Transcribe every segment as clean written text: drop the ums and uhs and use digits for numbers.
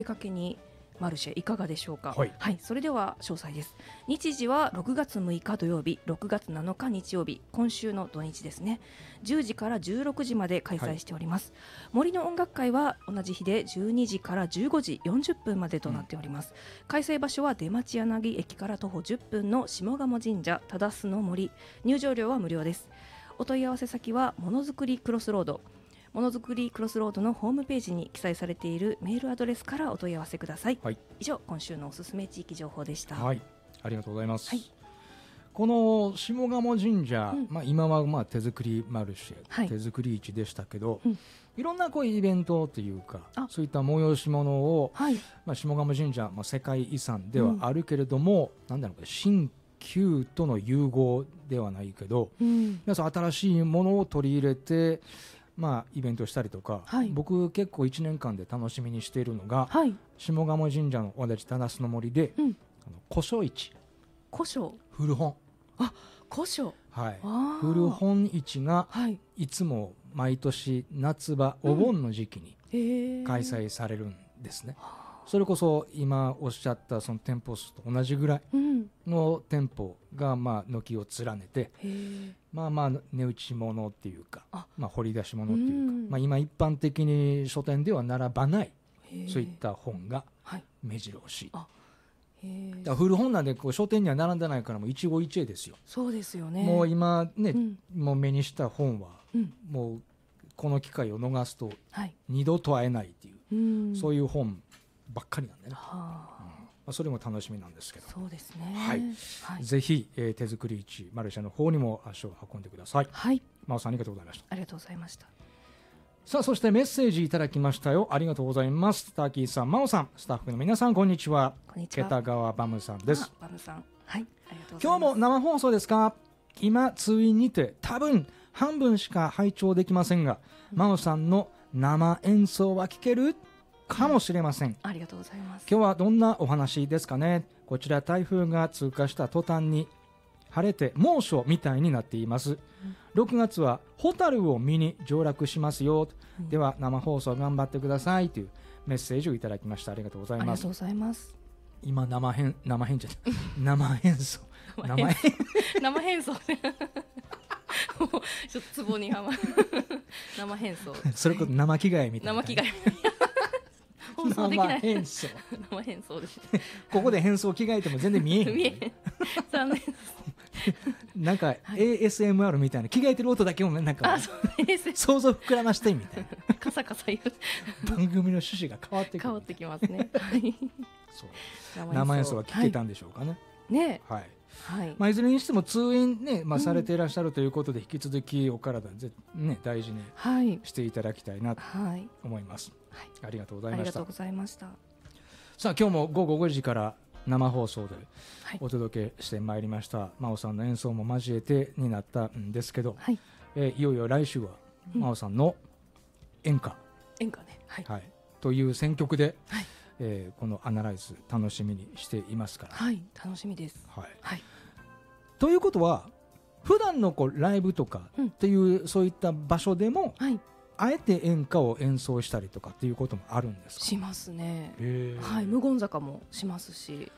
出かけにマルシェいかがでしょうか。 はい、 それでは詳細です。日時は6月6日土曜日、6月7日日曜日、今週の土日ですね。10時から16時まで開催しております。森の音楽会は同じ日で12時から15時40分までとなっております。開催場所は出町柳駅から徒歩10分の下鴨神社忠須の森。入場料は無料です。お問い合わせ先はものづくりクロスロード、ものづくりクロスロードのホームページに記載されているメールアドレスからお問い合わせください。以上、今週のおすすめ地域情報でした。 ありがとうございます。この下鴨神社、今は手作りマルシェ、手作り市でしたけど、いろんなイベントというかそういった催し物を、下鴨神社、世界遺産ではあるけれども、なんだろうか、新旧との融合ではないけど、新しいものを取り入れてイベントしたりとか、僕結構1年間で楽しみにしているのが、下鴨神社の同じ忠須の森で、古書市、古本、 古書、 古本市がいつも毎年夏場、お盆の時期に開催されるんですね。それこそ今おっしゃったその店舗数と同じぐらいの店舗が軒を連ねて、値打ち物っていうか、掘り出し物っていうか、今一般的に書店では並ばないそういった本が目白押し。だ古本なんで書店には並んでないから、もう一期一会ですよ。 そうですよね。 もう今ね、もう目にした本は、もうこの機会を逃すと二度と会えないっていう、そういう本ばっかりなんでね、それも楽しみなんですけど。 そうですね。 ぜひ、手作り市マルシェの方にも足を運んでください。真央さん、ありがとうございました。 ありがとうございました。 さあ、そしてメッセージいただきましたよ。ありがとうございます。ターキーさん、真央さん、スタッフの皆さん、こんにちは。桁川バムさんです。 バムさん、ありがとうございます。 今日も生放送ですか？今通院にて多分半分しか拝聴できませんが、真央さんの生演奏は聞けるかもしれません。 ありがとうございます。 今日はどんなお話ですかね。こちら台風が通過した途端に晴れて猛暑みたいになっています。6月はホタルを見に上陸しますよ。では生放送頑張ってくださいというメッセージをいただきました。ありがとうございます。 ありがとうございます。 今生演奏生変奏ちょっとツボにはまる生変奏、 それこそ生着替えみたいな、 生着替え放送できない生変奏です。 ここで変装着替えても全然見えへん残念なんか ASMR みたいな、着替えてる音だけもなんか想像膨らましてみたいなカサカサ言う番組の趣旨が変わってきますね。そう生演奏は聞けたんでしょうかね。いずれにしても通院ね、されていらっしゃるということで、引き続きお体大事にしていただきたいなと思います。ありがとうございました。 ありがとうございました。 さあ、今日も午後5時から生放送でお届けしてまいりました。真央さんの演奏も交えてになったんですけど、いよいよ来週は真央さんの演歌ね、 という選曲で、このアナライズ楽しみにしていますから。 楽しみです。 ということは普段のライブとかっていう、そういった場所でも、あえて演歌を演奏したりとかっていうこともあるんですか？ しますね。無言坂もしますし、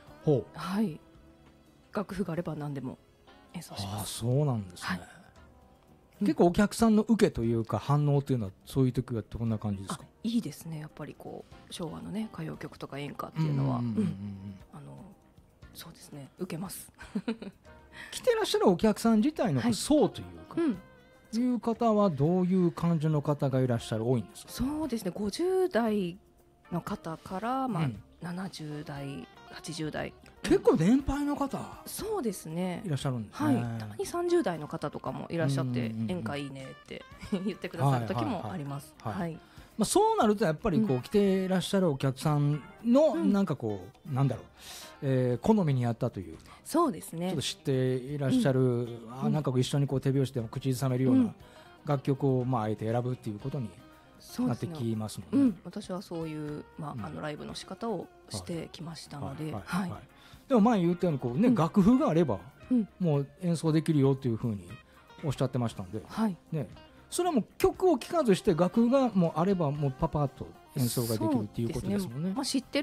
楽譜があれば何でも演奏します。 そうなんですね。結構お客さんの受けというか反応というのは、そういう時はどんな感じですか？ いいですね。やっぱり昭和のね、歌謡曲とか演歌っていうのはそうですね、受けます来てらっしゃるお客さん自体の層というか、いう方はどういう感じの方がいらっしゃる、多いんですか？ そうですね、50代の方から、70代80代、 結構年配の方、 そうですね、 いらっしゃるんですね。 たまに30代の方とかもいらっしゃって、演歌いいねって言ってくださる時もあります。 そうなるとやっぱり来ていらっしゃるお客さんのなんかなんだろう、好みに合ったという、 そうですね、 ちょっと知っていらっしゃる、なんか一緒に手拍子でも口ずさめるような楽曲をあえて選ぶっていうことになってきますもんね。 私はそういうライブの仕方をしてきましたので。 でも前言ったように楽譜があればもう演奏できるよというふうにおっしゃってましたんで、 それはもう曲を聴かずして楽譜がもうあればもうパパッと演奏ができるっていうことですもんね。 知って